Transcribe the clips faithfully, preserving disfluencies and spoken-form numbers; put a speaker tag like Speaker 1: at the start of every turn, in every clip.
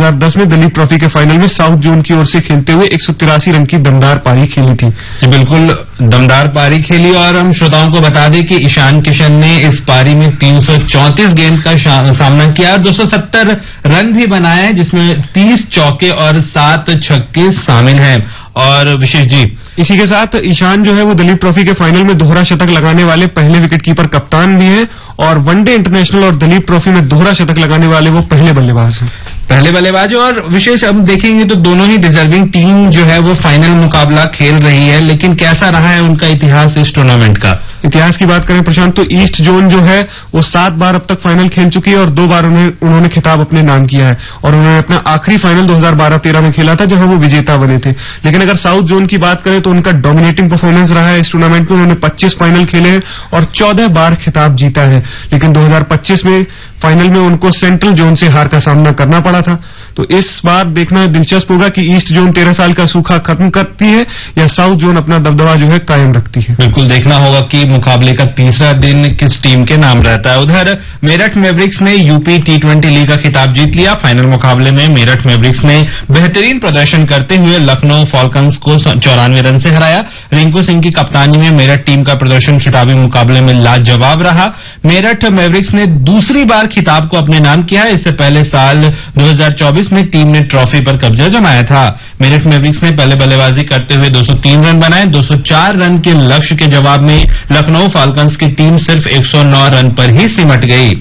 Speaker 1: हज़ार दस में दलीप ट्रॉफी के फाइनल में साउथ जोन की ओर से खेलते हुए एक सौ तिरासी रन की दमदार पारी खेली थी।
Speaker 2: बिल्कुल दमदार पारी खेली और हम श्रोताओं को बता दें कि ईशान किशन ने इस पारी में तीन सौ चौंतीस गेंद का सामना किया और दो सौ सत्तर रन भी बनाए, जिसमें तीस चौके और सात छक्के शामिल हैं। और विशेष जी,
Speaker 1: इसी के साथ ईशान जो है वो दलीप ट्रॉफी के फाइनल में दोहरा शतक लगाने वाले पहले विकेटकीपर कप्तान भी हैं और वनडे इंटरनेशनल और दलीप ट्रॉफी में दोहरा शतक लगाने वाले वो पहले बल्लेबाज हैं
Speaker 2: पहले बल्लेबाज। और विशेष अब देखेंगे तो दोनों ही डिजर्विंग टीम जो है वो फाइनल मुकाबला खेल रही है, लेकिन कैसा रहा है उनका इतिहास इस टूर्नामेंट का?
Speaker 1: इतिहास की बात करें प्रशांत, तो ईस्ट जोन जो है वो सात बार अब तक फाइनल खेल चुकी है और दो बार उन्हें उन्होंने खिताब अपने नाम किया है और उन्होंने अपना आखिरी फाइनल दो हज़ार बारह तेरह में खेला था जहां वो विजेता बने थे। लेकिन अगर साउथ जोन की बात करें तो उनका डोमिनेटिंग परफॉर्मेंस रहा है इस टूर्नामेंट में। उन्होंने पच्चीस फाइनल खेले हैं और चौदह बार खिताब जीता है, लेकिन दो हज़ार पच्चीस में फाइनल में उनको सेंट्रल जोन से हार का सामना करना पड़ा था। तो इस बार देखना दिलचस्प होगा कि ईस्ट जोन तेरह साल का सूखा खत्म करती है या साउथ जोन अपना दबदबा जो है कायम रखती है।
Speaker 2: बिल्कुल देखना होगा कि मुकाबले का तीसरा दिन किस टीम के नाम रहता है। उधर मेरठ मैवरिक्स ने यूपी टी ट्वेंटी लीग का खिताब जीत लिया। फाइनल मुकाबले में मेरठ मैवरिक्स ने बेहतरीन प्रदर्शन करते हुए लखनऊ फॉल्कन्स को चौरानवे रन से हराया। रिंकू सिंह की कप्तानी में मेरठ टीम का प्रदर्शन खिताबी मुकाबले में लाजवाब रहा। मेरठ मैवरिक्स ने दूसरी बार खिताब को अपने नाम किया। इससे पहले साल दो हज़ार चौबीस में टीम ने ट्रॉफी पर कब्जा जमाया था। मेरठ मैवरिक्स ने पहले बल्लेबाजी करते हुए दो सौ तीन रन बनाए। दो सौ चार रन के लक्ष्य के जवाब में लखनऊ फॉल्कन्स की टीम सिर्फ एक सौ नौ रन पर ही सिमट गई।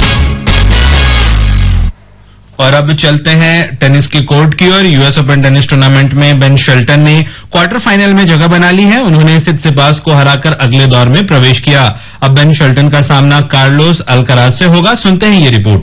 Speaker 2: और अब चलते हैं टेनिस की कोर्ट की ओर। यूएस ओपन टेनिस टूर्नामेंट में बेन शेल्टन ने क्वार्टर फाइनल में जगह बना ली है। उन्होंने सित्सिपास को हराकर अगले दौर में प्रवेश किया। अब बेन शेल्टन का सामना कार्लोस अल्कराज से होगा। सुनते हैं ये रिपोर्ट।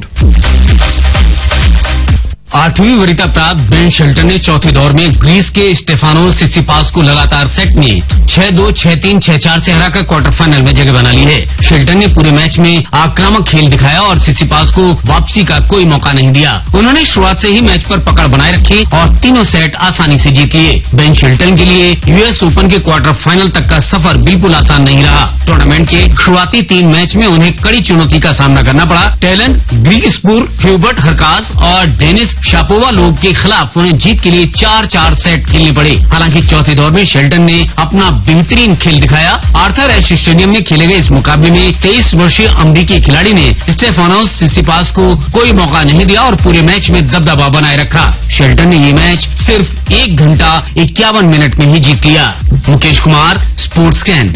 Speaker 3: आठवीं वरीयता प्राप्त बेन शेल्टन ने चौथे दौर में ग्रीस के स्टेफानोस सित्सिपास को लगातार सेट में छह दो, छह तीन, छह चार से हराकर क्वार्टर फाइनल में जगह बना ली है। शेल्टन ने पूरे मैच में आक्रामक खेल दिखाया और सित्सिपास को वापसी का कोई मौका नहीं दिया। उन्होंने शुरुआत से ही मैच पर पकड़ बनाए रखी और तीनों सेट आसानी से जीत लिए। बेन शेल्टन के लिए यूएस ओपन के क्वार्टर फाइनल तक का सफर बिल्कुल आसान नहीं रहा। टूर्नामेंट के शुरुआती तीन मैच में उन्हें कड़ी चुनौती का सामना करना पड़ा। टैलन, ग्रीगस्पूर, ह्यूबर्ट हरकाज और डेनिस शापोवालोव के खिलाफ उन्हें जीत के लिए चार चार सेट खेलने पड़े। हालांकि चौथे दौर में शेल्टन ने अपना बेहतरीन खेल दिखाया। आर्थर एश स्टेडियम में खेले गए इस मुकाबले में तेईस वर्षीय अमेरिकी खिलाड़ी ने स्टेफानोस सित्सिपास को कोई मौका नहीं दिया और पूरे मैच में दबदबा बनाए रखा। शेल्टन ने ये मैच सिर्फ एक घंटा इक्यावन मिनट में ही जीत लिया। Mukesh Kumar, sports can.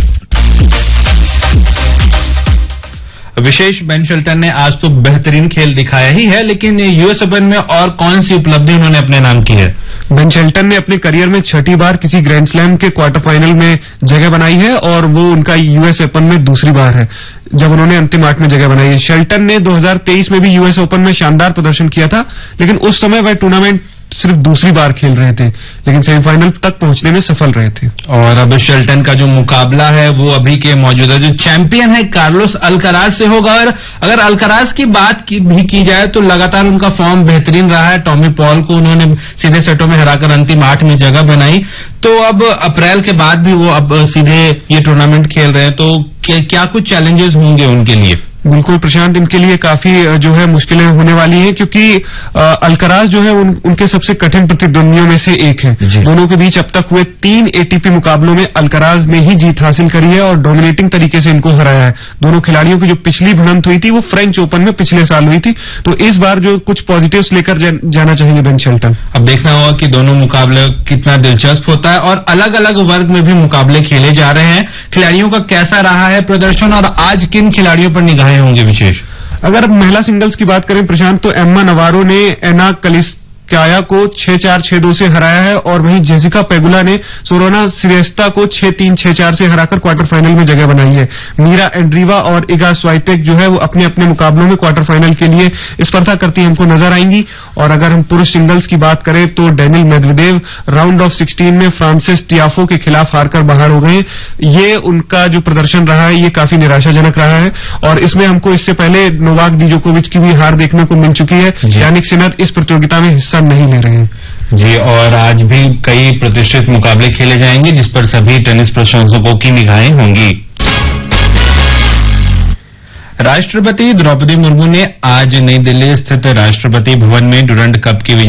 Speaker 2: Wishes Ben Shelton ने आज तो बेहतरीन खेल दिखाया ही है, लेकिन यूएस ओपन में और कौन सी उपलब्धि उन्होंने अपने नाम की है?
Speaker 1: बेन शेल्टन ने अपने करियर में छठी बार किसी ग्रैंड स्लैम के क्वार्टर फाइनल में जगह बनाई है और वो उनका यूएस ओपन में दूसरी बार है जब उन्होंने अंतिम आठ में जगह बनाई है। शेल्टन ने दो हज़ार तेईस में भी यूएस ओपन में शानदार प्रदर्शन किया था, लेकिन उस समय वह टूर्नामेंट सिर्फ दूसरी बार खेल रहे थे, लेकिन सेमीफाइनल तक पहुंचने में सफल रहे थे।
Speaker 2: और अब शेल्टन का जो मुकाबला है वो अभी के मौजूदा जो चैंपियन है कार्लोस अल्कराज से होगा। और अगर अल्कराज की बात की, भी की जाए तो लगातार उनका फॉर्म बेहतरीन रहा है। टॉमी पॉल को उन्होंने सीधे सेटों में हराकर अंतिम आठ में जगह बनाई। तो अब अप्रैल के बाद भी वो अब सीधे ये टूर्नामेंट खेल रहे हैं, तो क्या, क्या कुछ चैलेंजेस होंगे उनके लिए?
Speaker 1: बिल्कुल प्रशांत, इनके लिए काफी जो है मुश्किलें होने वाली हैं क्योंकि अल्कराज जो है उन, उनके सबसे कठिन प्रतिद्वंदियों में से एक है। दोनों के बीच अब तक हुए तीन एटीपी मुकाबलों में अल्कराज ने ही जीत हासिल करी है और डोमिनेटिंग तरीके से इनको हराया है। दोनों खिलाड़ियों की जो पिछली भिड़ंत हुई थी वो फ्रेंच ओपन में पिछले साल हुई थी। तो इस बार जो कुछ पॉजिटिव्स लेकर जा, जाना चाहेंगे बेन शेल्टन।
Speaker 2: अब देखना होगा कि दोनों मुकाबले कितना दिलचस्प होता है और अलग अलग वर्ग में भी मुकाबले खेले जा रहे हैं। खिलाड़ियों का कैसा रहा है प्रदर्शन और आज किन खिलाड़ियों पर निगाहें होंगे विशेष?
Speaker 1: अगर महिला सिंगल्स की बात करें प्रशांत, तो एम्मा नवारो ने एना कलिस्काया को छह चार, छह दो से हराया है और वहीं जेसिका पेगुला ने सोरोना सिरेस्ता को छह तीन, छह चार से हराकर क्वार्टर फाइनल में जगह बनाई है। मीरा एंड्रीवा और इगा स्वाइटेक जो है वो अपने अपने मुकाबलों में क्वार्टर फाइनल के लिए स्पर्धा करती हमको नजर आएंगी। और अगर हम पुरुष सिंगल्स की बात करें तो Daniil Medvedev round of sixteen में फ्रांसिस टियाफो के खिलाफ हारकर बाहर हो गए। ये उनका जो प्रदर्शन रहा है ये काफी निराशाजनक रहा है और इसमें हमको इससे पहले नोवाक डिजोकोविच की भी हार देखने को मिल चुकी है। यानिक सिनर इस प्रतियोगिता में हिस्सा नहीं ले रहे हैं।
Speaker 2: जी, और आज भी कई प्रतिष्ठित मुकाबले खेले जाएंगे जिस पर सभी टेनिस प्रशंसकों की निगाहें होंगी। राष्ट्रपति द्रौपदी मुर्मू ने आज नई दिल्ली स्थित राष्ट्रपति भवन में डुरंड कप की